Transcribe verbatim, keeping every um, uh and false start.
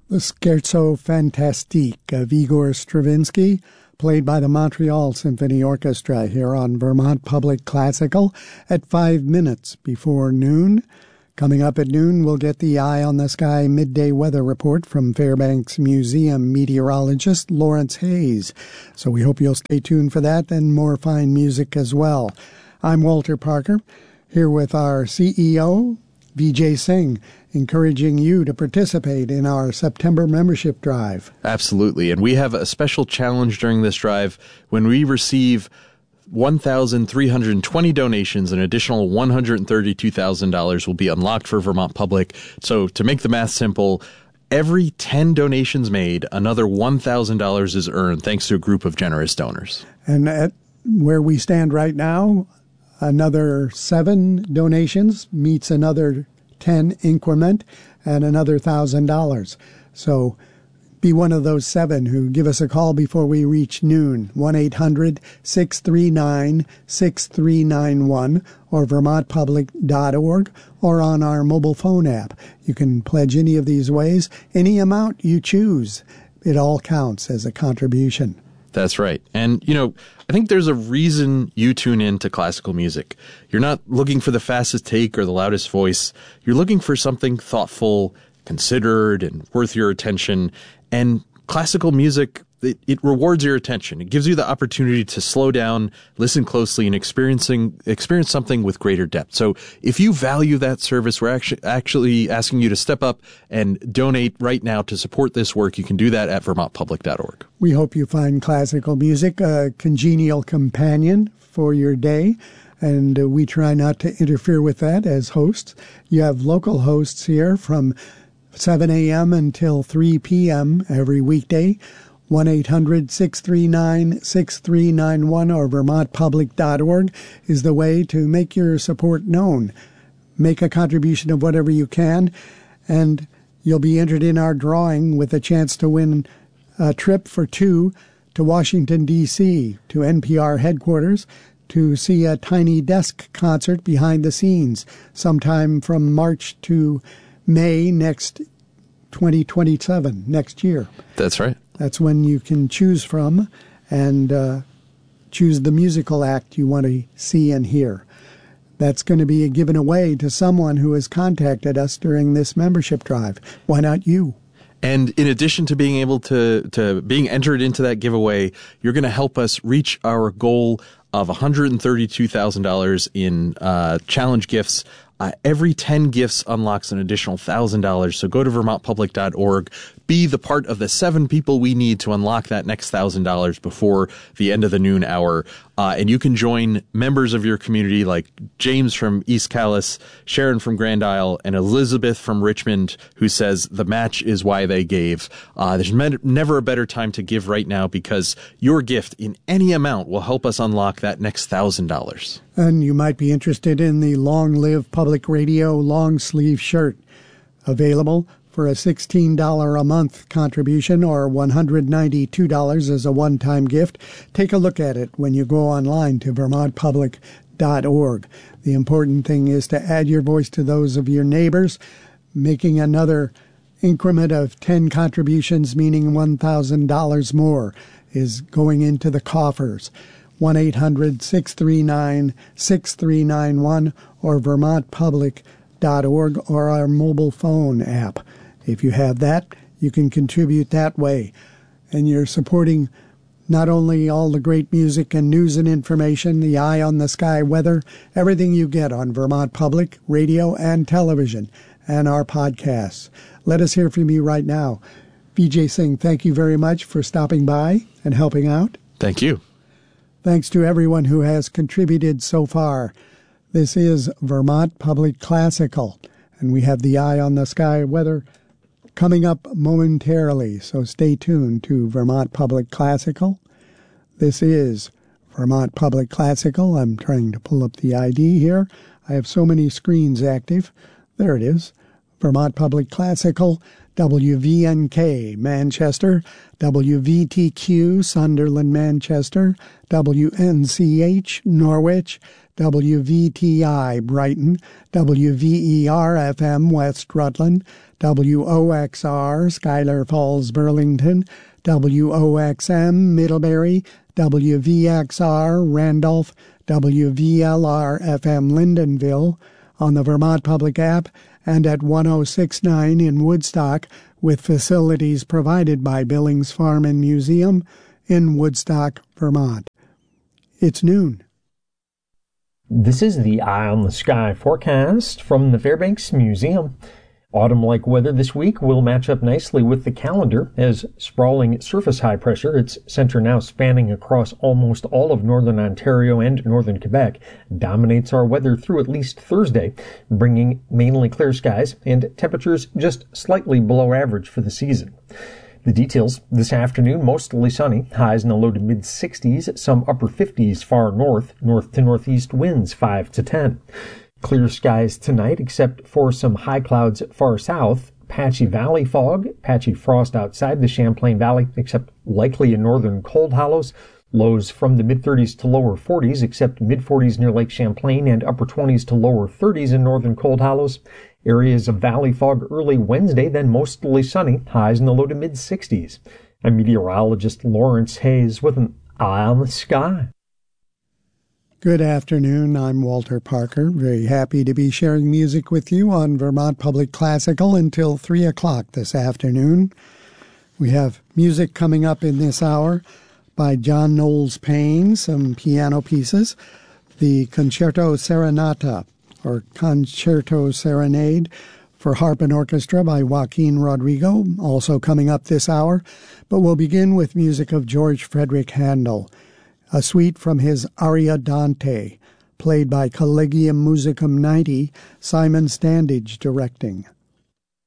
The Scherzo Fantastique of Igor Stravinsky, played by the Montreal Symphony Orchestra here on Vermont Public Classical at five minutes before noon. Coming up at noon, we'll get the Eye on the Sky midday weather report from Fairbanks Museum meteorologist Lawrence Hayes. So we hope you'll stay tuned for that and more fine music as well. I'm Walter Parker, here with our C E O, Vijay Singh, encouraging you to participate in our September membership drive. Absolutely. And we have a special challenge during this drive. When we receive one thousand three hundred twenty donations, an additional one hundred thirty-two thousand dollars will be unlocked for Vermont Public. So to make the math simple, every ten donations made, another one thousand dollars is earned thanks to a group of generous donors. And at where we stand right now, another seven donations meets another ten increment and another one thousand dollars. So be one of those seven who give us a call before we reach noon, one eight hundred six three nine six three nine one or vermont public dot org or on our mobile phone app. You can pledge any of these ways, any amount you choose. It all counts as a contribution. That's right. And, you know, I think there's a reason you tune in to classical music. You're not looking for the fastest take or the loudest voice. You're looking for something thoughtful, considered, and worth your attention. And classical music, it, it rewards your attention. It gives you the opportunity to slow down, listen closely, and experiencing experience something with greater depth. So if you value that service, we're actually actually asking you to step up and donate right now to support this work. You can do that at vermont public dot org. We hope you find classical music a congenial companion for your day, and uh, we try not to interfere with that as hosts. You have local hosts here from seven a.m. until three p.m. every weekday. one eight hundred six three nine six three nine one or vermont public dot org is the way to make your support known. Make a contribution of whatever you can, and you'll be entered in our drawing with a chance to win a trip for two to Washington, D C, to N P R headquarters, to see a Tiny Desk concert behind the scenes sometime from March to May next twenty twenty-seven, next year. That's right. That's when you can choose from and uh, choose the musical act you want to see and hear. That's going to be given away to someone who has contacted us during this membership drive. Why not you? And in addition to being able to, to being entered into that giveaway, you're going to help us reach our goal of one hundred thirty-two thousand dollars in uh, challenge gifts. Uh, every ten gifts unlocks an additional one thousand dollars. So go to vermont public dot org. Be the part of the seven people we need to unlock that next one thousand dollars before the end of the noon hour. Uh, and you can join members of your community like James from East Calais, Sharon from Grand Isle, and Elizabeth from Richmond, who says the match is why they gave. Uh, there's me- never a better time to give right now because your gift in any amount will help us unlock that next one thousand dollars. And you might be interested in the Long Live Public Radio long sleeve shirt, available for a sixteen dollars a month contribution or one hundred ninety-two dollars as a one-time gift. Take a look at it when you go online to vermont public dot org. The important thing is to add your voice to those of your neighbors, making another increment of ten contributions, meaning one thousand dollars more, is going into the coffers. one eight hundred six three nine six three nine one or vermont public dot org or our mobile phone app. If you have that, you can contribute that way. And you're supporting not only all the great music and news and information, the Eye on the Sky weather, everything you get on Vermont Public Radio and television, and our podcasts. Let us hear from you right now. Vijay Singh, thank you very much for stopping by and helping out. Thank you. Thanks to everyone who has contributed so far. This is Vermont Public Classical, and we have the Eye on the Sky weather coming up momentarily, so stay tuned to Vermont Public Classical. This is Vermont Public Classical. I'm trying to pull up the I D here. I have so many screens active. There it is. Vermont Public Classical, W V N K, Manchester, W V T Q, Sunderland, Manchester, W N C H, Norwich, W V T I, Brighton, W V E R F M, West Rutland, W O X R, Schuyler Falls, Burlington, W O X M, Middlebury, W V X R, Randolph, W V L R F M, Lyndonville, on the Vermont Public app, and at one oh six point nine in Woodstock, with facilities provided by Billings Farm and Museum in Woodstock, Vermont. It's noon. This is the Eye on the Sky forecast from the Fairbanks Museum. Autumn-like weather this week will match up nicely with the calendar as sprawling surface high pressure, its center now spanning across almost all of northern Ontario and northern Quebec, dominates our weather through at least Thursday, bringing mainly clear skies and temperatures just slightly below average for the season. The details: this afternoon, mostly sunny, highs in the low to mid sixties, some upper fifties far north, north to northeast winds five to ten. Clear skies tonight, except for some high clouds far south, patchy valley fog, patchy frost outside the Champlain Valley, except likely in northern cold hollows. Lows from the mid-thirties to lower forties, except mid-forties near Lake Champlain and upper twenties to lower thirties in northern cold hollows. Areas of valley fog early Wednesday, then mostly sunny, highs in the low to mid-sixties. I'm meteorologist Lawrence Hayes with an Eye on the Sky. Good afternoon. I'm Walter Parker. Very happy to be sharing music with you on Vermont Public Classical until three o'clock this afternoon. We have music coming up in this hour by John Knowles Payne, some piano pieces, the Concerto Serenata, or Concerto Serenade, for harp and orchestra by Joaquin Rodrigo, also coming up this hour. But we'll begin with music of George Frederick Handel, a suite from his Aria Dante, played by Collegium Musicum ninety, Simon Standage directing.